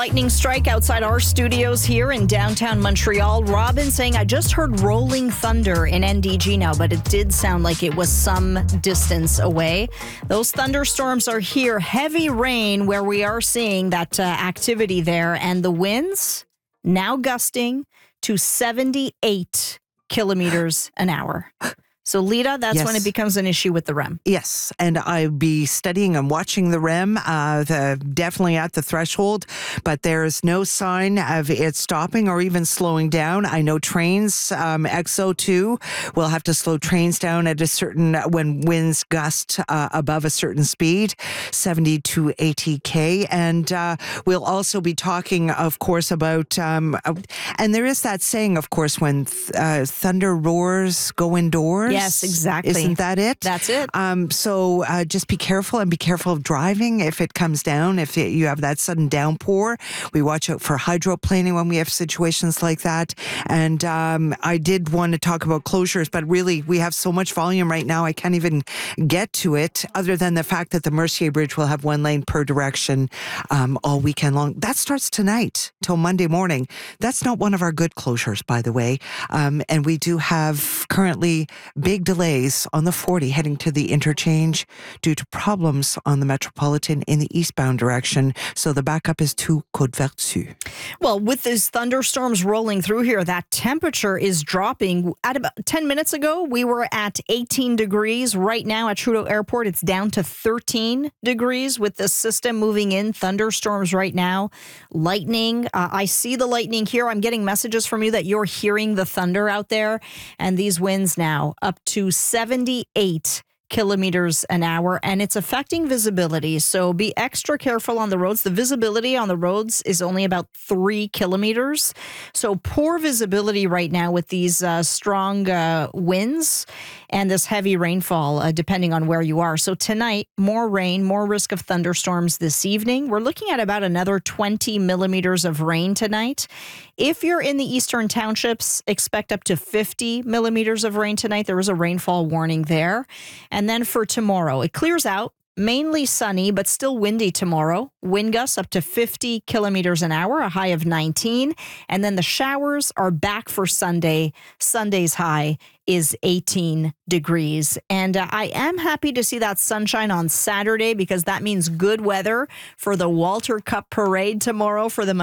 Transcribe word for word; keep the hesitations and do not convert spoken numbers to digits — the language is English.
Lightning strike outside our studios here in downtown Montreal. Robin saying, I just heard rolling thunder in N D G now, but it did sound like it was some distance away. Those thunderstorms are here. Heavy rain where we are seeing that uh, activity there. And the winds now gusting to seventy-eight kilometers an hour. So, Lita, that's yes. when it becomes an issue with the R E M. Yes, and I'll be studying and watching the R E M, uh, the, definitely at the threshold, but there's no sign of it stopping or even slowing down. I know trains, um, X O two, will have to slow trains down at a certain, when winds gust uh, above a certain speed, seventy to eighty K. And uh, we'll also be talking, of course, about, um, and there is that saying, of course, when th- uh, thunder roars, go indoors. Yes, exactly. Isn't that it? That's it. Um, so uh, just be careful and be careful of driving if it comes down, if it, you have that sudden downpour. We watch out for hydroplaning when we have situations like that. And um, I did want to talk about closures, but really we have so much volume right now, I can't even get to it, other than the fact that the Mercier Bridge will have one lane per direction um, all weekend long. That starts tonight till Monday morning. That's not one of our good closures, by the way. Um, and we do have currently big delays on the forty heading to the interchange due to problems on the Metropolitan in the eastbound direction. So the backup is to Côte-Vertu. Well, with these thunderstorms rolling through here, that temperature is dropping. At about ten minutes ago, we were at eighteen degrees. Right now at Trudeau Airport, it's down to thirteen degrees with the system moving in. Thunderstorms right now. Lightning. Uh, I see the lightning here. I'm getting messages from you that you're hearing the thunder out there. And these winds now up to seventy-eight kilometers an hour, and it's affecting visibility. So be extra careful on the roads. The visibility on the roads is only about three kilometers. So poor visibility right now with these uh, strong uh, winds and this heavy rainfall, uh, depending on where you are. So tonight, more rain, more risk of thunderstorms this evening. We're looking at about another twenty millimeters of rain tonight. If you're in the eastern townships, expect up to fifty millimeters of rain tonight. There is a rainfall warning there. And then for tomorrow, it clears out. Mainly sunny, but still windy tomorrow. Wind gusts up to fifty kilometers an hour, a high of nineteen. And then the showers are back for Sunday. Sunday's high is eighteen degrees. And uh, I am happy to see that sunshine on Saturday because that means good weather for the Walter Cup Parade tomorrow for the